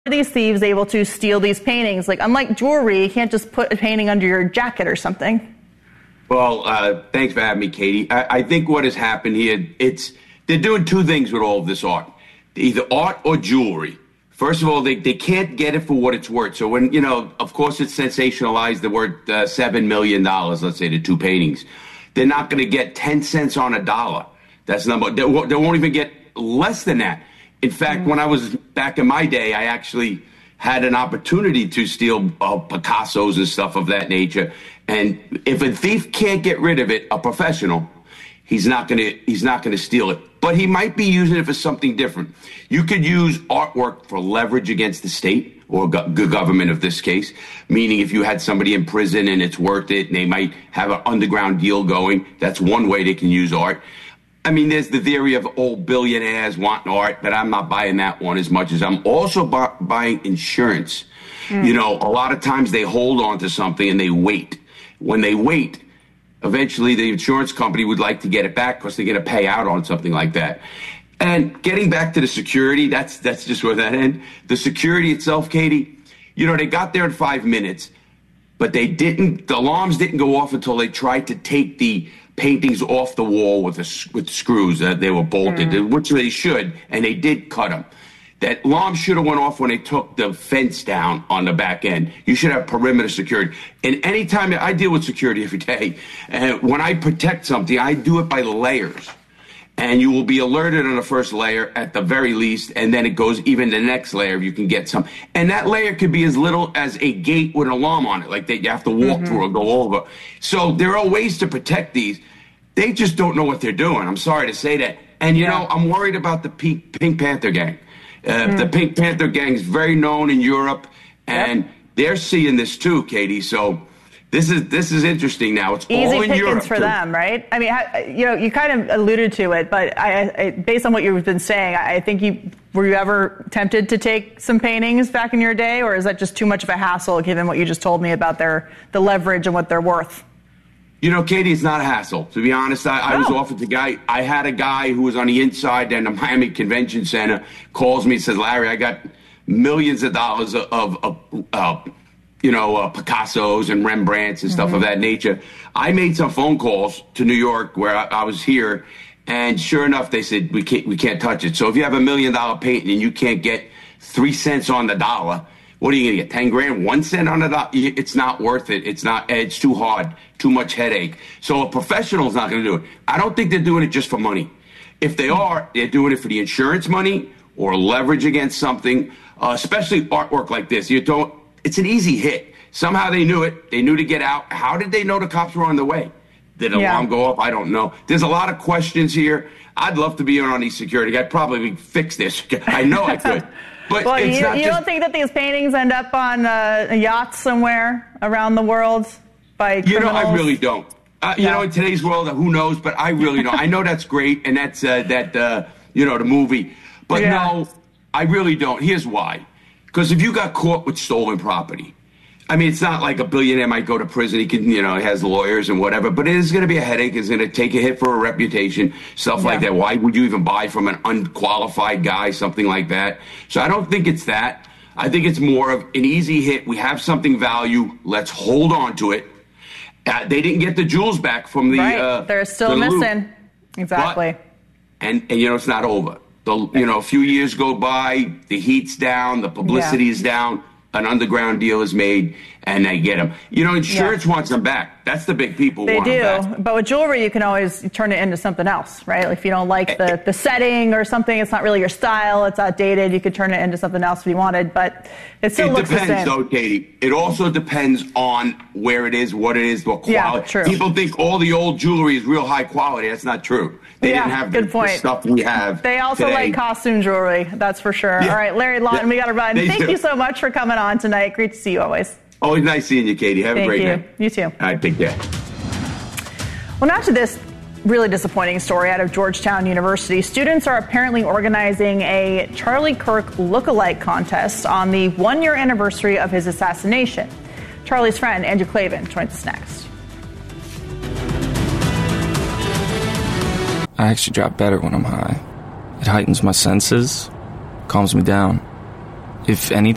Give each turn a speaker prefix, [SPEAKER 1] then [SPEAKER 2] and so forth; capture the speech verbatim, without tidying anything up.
[SPEAKER 1] are these thieves able to steal these paintings? Like, unlike jewelry, you can't just put a painting under your jacket or something.
[SPEAKER 2] Well, uh, thanks for having me, Katie. I, I think what has happened here, it's they're doing two things with all of this art, either art or jewelry. First of all, they, they can't get it for what it's worth. So when, you know, of course it's sensationalized, the word uh, seven million dollars, let's say, the two paintings. They're not going to get ten cents on a dollar. That's number. They won't, they won't even get less than that. In fact, mm. when I was back in my day, I actually had an opportunity to steal uh, Picassos and stuff of that nature. And if a thief can't get rid of it, a professional, he's not going to he's not going to steal it. But he might be using it for something different. You could use artwork for leverage against the state or go- good government of this case, meaning if you had somebody in prison and it's worth it and they might have an underground deal going, that's one way they can use art. I mean, there's the theory of old billionaires wanting art, but I'm not buying that one as much as I'm also bu- buying insurance. Mm. You know, a lot of times they hold on to something and they wait. When they wait, eventually the insurance company would like to get it back because they get a payout on something like that. And getting back to the security, that's that's just where that ends. The security itself, Katie, you know, they got there in five minutes, but they didn't, the alarms didn't go off until they tried to take the paintings off the wall with a, with screws that they were bolted, mm. which they should, and they did cut them. That alarm should have went off when they took the fence down on the back end. You should have perimeter security. And anytime I deal with security every day, and when I protect something, I do it by layers. And you will be alerted on the first layer at the very least, and then it goes even the next layer if you can get some. And that layer could be as little as a gate with an alarm on it, like that you have to walk mm-hmm. through or go over. So there are ways to protect these. They just don't know what they're doing. I'm sorry to say that. And, you yeah. know, I'm worried about the Pink, Pink Panther gang. Uh, mm. The Pink Panther gang is very known in Europe, and yep. they're seeing this too, Katie. So this is this is interesting now. It's
[SPEAKER 1] easy
[SPEAKER 2] all in
[SPEAKER 1] pickings
[SPEAKER 2] Europe
[SPEAKER 1] for
[SPEAKER 2] too.
[SPEAKER 1] them, right? I mean, you know, you kind of alluded to it, but I, I, based on what you've been saying, I think you were you ever tempted to take some paintings back in your day, or is that just too much of a hassle given what you just told me about their the leverage and what they're worth?
[SPEAKER 2] You know, Katie, it's not a hassle. To be honest, I, I oh. was offered the guy. I had a guy who was on the inside in the Miami Convention Center calls me and says, Larry, I got millions of dollars of, of, of uh, you know, uh, Picassos and Rembrandts and stuff mm-hmm. of that nature. I made some phone calls to New York where I, I was here, and sure enough, they said, we can't, we can't touch it. So if you have a million dollar painting and you can't get three cents on the dollar, what are you going to get, ten grand, one cent on the dollar? It's not worth it. It's not, it's too hard, too much headache. So a professional's not going to do it. I don't think they're doing it just for money. If they are, they're doing it for the insurance money or leverage against something, uh, especially artwork like this. You don't, it's an easy hit. Somehow they knew it. They knew to get out. How did they know the cops were on the way? Did the yeah. alarm go off? I don't know. There's a lot of questions here. I'd love to be on these security. I'd probably fix this. I know I could. But
[SPEAKER 1] well,
[SPEAKER 2] it's
[SPEAKER 1] you,
[SPEAKER 2] not
[SPEAKER 1] you
[SPEAKER 2] just,
[SPEAKER 1] don't think that these paintings end up on uh, a yacht somewhere around the world by criminals?
[SPEAKER 2] You know, I really don't. Uh, you
[SPEAKER 1] no.
[SPEAKER 2] know, in today's world, who knows? But I really don't. I know that's great, and that's uh, that, uh, you know, the movie. But yeah. no, I really don't. Here's why. Because if you got caught with stolen property, I mean, it's not like a billionaire might go to prison. He can, you know, he has lawyers and whatever. But it is going to be a headache. It's going to take a hit for a reputation, stuff yeah. like that. Why would you even buy from an unqualified guy, something like that? So I don't think it's that. I think it's more of an easy hit. We have something value. Let's hold on to it. Uh, they didn't get the jewels back from the.
[SPEAKER 1] Right.
[SPEAKER 2] Uh,
[SPEAKER 1] They're still
[SPEAKER 2] the
[SPEAKER 1] missing.
[SPEAKER 2] loot.
[SPEAKER 1] Exactly.
[SPEAKER 2] But, and, and, you know, it's not over. The, you know, a few years go by, the heat's down, the publicity yeah. is down. An underground deal is made, and they get them. You know, insurance yeah. wants them back. That's the big people
[SPEAKER 1] they
[SPEAKER 2] want
[SPEAKER 1] do.
[SPEAKER 2] them back.
[SPEAKER 1] But with jewelry, you can always turn it into something else, right? Like if you don't like the, the setting or something, it's not really your style, it's outdated, you could turn it into something else if you wanted, but it still
[SPEAKER 2] it
[SPEAKER 1] looks the same. It
[SPEAKER 2] depends, though, Katie. It also depends on where it is, what it is, what quality.
[SPEAKER 1] Yeah, true.
[SPEAKER 2] People think all the old jewelry is real high quality. That's not true. They
[SPEAKER 1] yeah,
[SPEAKER 2] didn't have
[SPEAKER 1] good
[SPEAKER 2] the,
[SPEAKER 1] point.
[SPEAKER 2] the stuff we have
[SPEAKER 1] They also
[SPEAKER 2] today.
[SPEAKER 1] like costume jewelry, that's for sure.
[SPEAKER 2] Yeah.
[SPEAKER 1] All right, Larry Lawton,
[SPEAKER 2] yeah.
[SPEAKER 1] we got to run.
[SPEAKER 2] They
[SPEAKER 1] Thank
[SPEAKER 2] do.
[SPEAKER 1] you so much for coming on tonight. Great to see you always.
[SPEAKER 2] Always nice seeing you, Katie. Have
[SPEAKER 1] Thank
[SPEAKER 2] a great
[SPEAKER 1] you.
[SPEAKER 2] night.
[SPEAKER 1] You too.
[SPEAKER 2] All right, take care.
[SPEAKER 1] Well, now to this really disappointing story out of Georgetown University. Students are apparently organizing a Charlie Kirk lookalike contest on the one-year anniversary of his assassination. Charlie's friend, Andrew Clavin, joins us next.
[SPEAKER 3] I actually drop better when I'm high. It heightens my senses, calms me down. If anything,